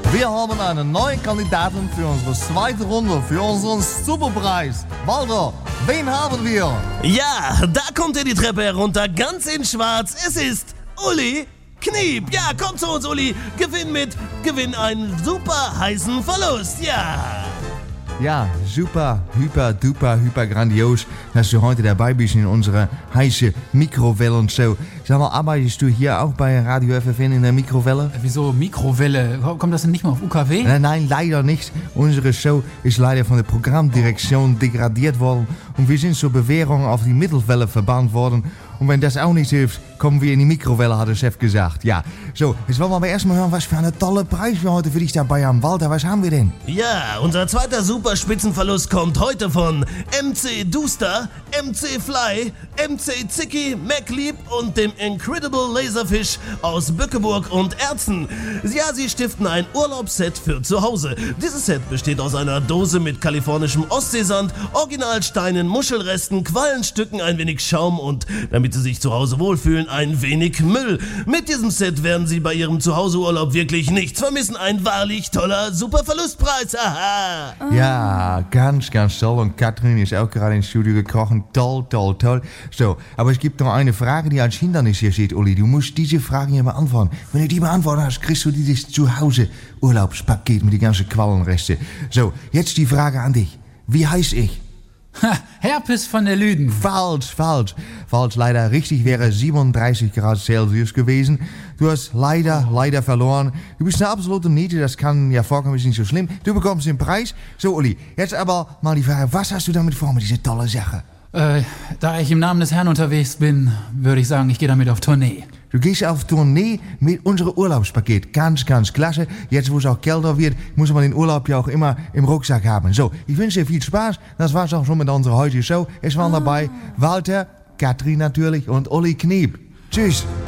Wir haben einen neuen Kandidaten für unsere zweite Runde, für unseren Superpreis. Walter, wen haben wir? Ja, da kommt er die Treppe herunter, ganz in schwarz. Es ist Uli Kniep. Ja, komm zu uns, Uli. Gewinn einen super heißen Verlust. Ja. Ja, super, hyper grandios, dass du heute dabei bist in unserer heiße Mikrowellen-Show. Sag mal, arbeitest du hier auch bei Radio FFN in der Mikrowelle? Wieso Mikrowelle? Kommt das denn nicht mal auf UKW? Nein, leider nicht. Unsere Show ist leider von der Programmdirektion degradiert worden und wir sind zur Bewährung auf die Mittelwelle verbannt worden. Und wenn das auch nicht hilft, kommen wir in die Mikrowelle, hat der Chef gesagt. Ja, so, jetzt wollen wir aber erstmal hören, was für eine tolle Preis wir heute für dich dabei haben. Walter, was haben wir denn? Ja, unser zweiter Superspitzenverlust kommt heute von MC Duster, MC Fly, MC Zicky, MacLeap und dem Incredible Laserfish aus Bückeburg und Erzen. Ja, sie stiften ein Urlaubsset für zu Hause. Dieses Set besteht aus einer Dose mit kalifornischem Ostseesand, Originalsteinen, Muschelresten, Quallenstücken, ein wenig Schaum und, damit Sie sich zu Hause wohlfühlen, ein wenig Müll. Mit diesem Set werden Sie bei Ihrem Zuhauseurlaub wirklich nichts vermissen. Ein wahrlich toller Superverlustpreis. Aha! Ja, ganz toll. Und Katrin ist auch gerade ins Studio gekrochen. Toll. So, aber es gibt noch eine Frage, die als Hindernis hier steht, Uli. Du musst diese Frage hier beantworten. Wenn du die beantwortet hast, kriegst du dieses Zuhause-Urlaubspaket mit den ganzen Quallenresten. So, jetzt die Frage an dich. Wie heiß ich? Herpes von der Lüden. Falsch. Leider richtig wäre 37 Grad Celsius gewesen. Du hast leider verloren. Du bist eine absolute Niete, das kann ja vorkommen, ist nicht so schlimm. Du bekommst den Preis. So, Uli, jetzt aber mal die Frage, was hast du damit vor mit dieser tolle Sache? Da ich im Namen des Herrn unterwegs bin, würde ich sagen, ich gehe damit auf Tournee. Du gehst auf Tournee mit unserem Urlaubspaket. Ganz klasse. Jetzt, wo es auch kälter wird, muss man den Urlaub ja auch immer im Rucksack haben. So, ich wünsche dir viel Spaß. Das war's auch schon mit unserer heutigen Show. Es waren dabei Walter, Katrin natürlich und Uli Kniep. Tschüss.